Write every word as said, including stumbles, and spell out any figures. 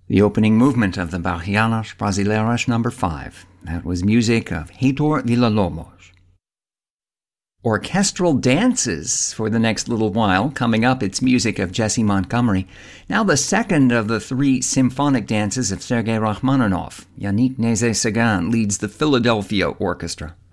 The opening movement of the Bachianas Brasileiras number five. That was music of Heitor Villa-Lobos. Orchestral dances for the next little while. Coming up, it's music of Jesse Montgomery. Now the second of the three symphonic dances of Sergei Rachmaninoff. Yannick Nézet-Séguin leads the Philadelphia Orchestra.